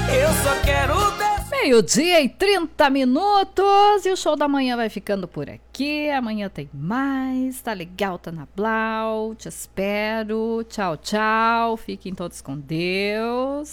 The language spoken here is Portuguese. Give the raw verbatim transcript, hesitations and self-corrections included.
Eu só quero dançar. Meio-dia e trinta minutos e o show da manhã vai ficando por aqui. Amanhã tem mais. Tá legal, tá na Blau. Te espero. Tchau, tchau. Fiquem todos com Deus.